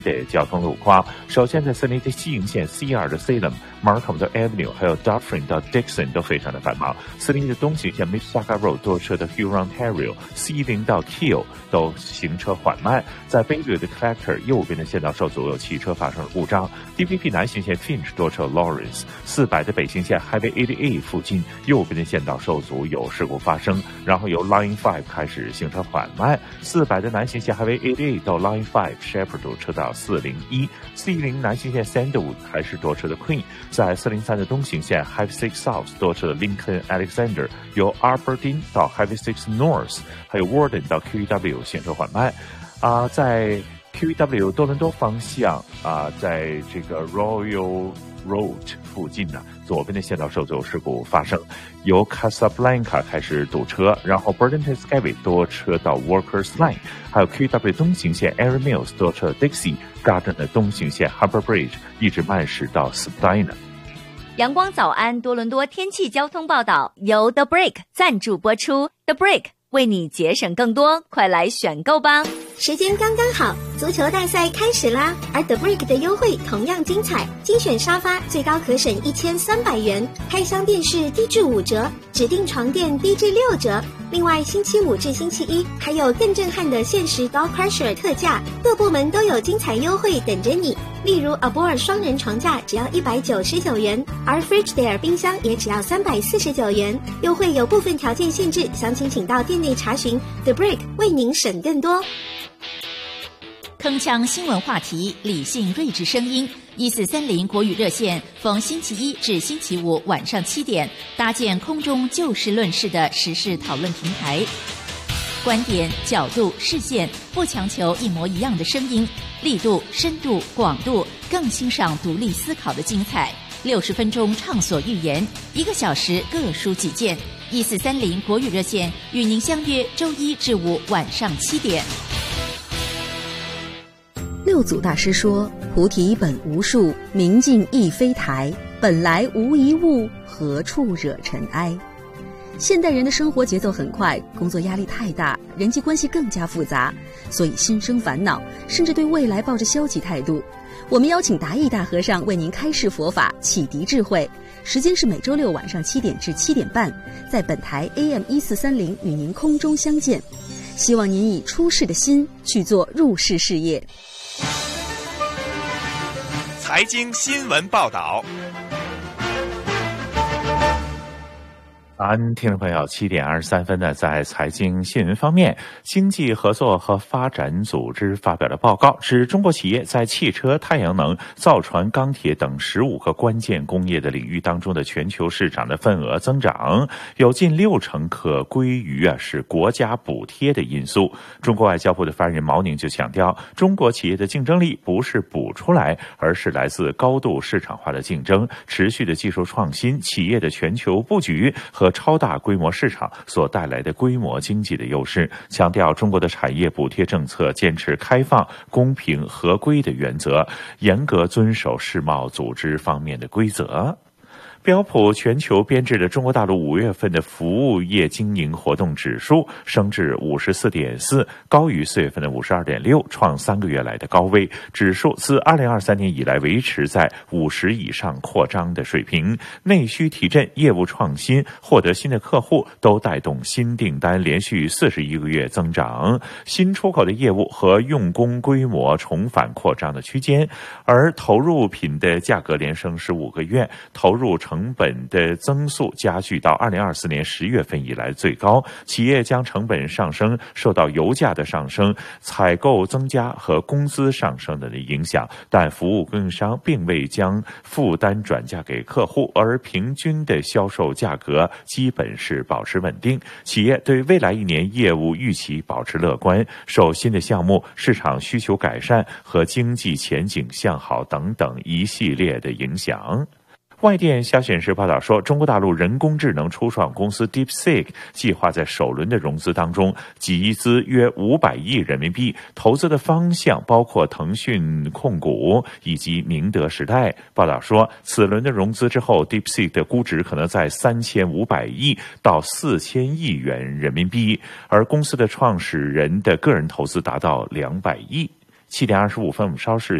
的交通路况。首先在森林的西营线 C2 的 Salem、Markham 的 Avenue 还有 Dufferin 到 Dixon 都非常的繁忙。森林的东行线 Mississauga Road 多车的 Huron-Ontario、C0 到 Keele 都行车缓慢。在 Bayview 的 Collector 右边的线道受阻，有汽车发生了故障。DPP 南行线 Finch 多车 Lawrence、400的北行线 Highway 88附近右边的线道受阻，有事故发生，然后由 Line 5开始行车缓慢。400的南行线 Highway 88到 Line 5 Shepherd 车道401，C0 南行线 Sandalwood 还是多车的 Queen。在403的东行线 Highway 6 South 多车的 Lincoln Alexander 由 Aberdeen到 Highway 6 North 还有 Warden 到 QEW 行车缓慢。在 QEW 多伦多方向在这个 Royal Road 附近呢，左边的线道受阻，事故发生，由 Casablanca 开始堵车，然后 Burlington Skyway 多车到 Workers Line， 还有 QEW 东行线 Erin Mills 多车 Dixie、Garden 的东行线 Harbour Bridge 一直慢驶到 Spadina。 阳光早安多伦多天气交通报道由 The Brick 赞助播出， The Brick 为你节省更多，快来选购吧。 时间刚刚好，足球大赛开始啦！而 The Brick 的优惠同样精彩，精选沙发最高可省1300元，开箱电视低至5折，指定床垫低至6折。另外，星期五至星期一还有更震撼的限时 Dog Crusher 特价，各部门都有精彩优惠等着你。例如 Arbor 双人床架只要199元，而 Frigidaire 冰箱也只要349元。优惠有部分条件限制，详情请到店内查询。The Brick 为您省更多。 铿锵新闻话题，理性睿智声音，1430国语热线，逢星期一至星期五晚上7点，搭建空中就事论事的时事讨论平台。观点、角度、视线，不强求一模一样的声音，力度、深度、广度，更欣赏独立思考的精彩。60分钟畅所欲言，1个小时各抒己见。1430国语热线与您相约周一至五晚上7点。 六祖大师说：“菩提本无树，明镜亦非台，本来无一物，何处惹尘埃。”现代人的生活节奏很快，工作压力太大，人际关系更加复杂，所以心生烦恼，甚至对未来抱着消极态度。我们邀请达义大和尚为您开示佛法，启迪智慧。时间是每周六晚上7点至7点半，在本台 AM1430与您空中相见。希望您以出世的心去做入世事业。 财经新闻报道。 听众朋友，7点23分呢，在财经新闻方面，经济合作和发展组织发表了报告，指中国企业在汽车、太阳能、造船、钢铁等15个关键工业的领域当中的全球市场的份额增长，有近60%可归于是国家补贴的因素。中国外交部的发言人毛宁就强调，中国企业的竞争力不是补出来，而是来自高度市场化的竞争、持续的技术创新、企业的全球布局和超大规模市场所带来的规模经济的优势，强调中国的产业补贴政策坚持开放、公平、合规的原则，严格遵守世贸组织方面的规则。标普全球编制的中国大陆5月份的服务业经营活动指数升至 54.4， 高于4月份的 52.6， 创3个月来的高位。指数自2023年以来维持在50以上扩张的水平。内需提振、业务创新、获得新的客户都带动新订单连续41个月增长，新出口的业务和用工规模重返扩张的区间，而投入品的价格连升15个月，投入成本的增速加剧到2024年10月份以来最高。企业将成本上升受到油价的上升、采购增加和工资上升的影响，但服务供应商并未将负担转嫁给客户，而平均的销售价格基本是保持稳定。企业对未来1年业务预期保持乐观，受新的项目、市场需求改善和经济前景向好等等一系列的影响。外电消息人士报道说，中国大陆人工智能初创公司 DeepSeek 计划在首轮的融资当中集资约500亿人民币，投资的方向包括腾讯控股以及明德时代。报道说，此轮的融资之后， DeepSeek 的估值可能在3500亿到4000亿元人民币，而公司的创始人的个人投资达到200亿。 7点25分，我们稍事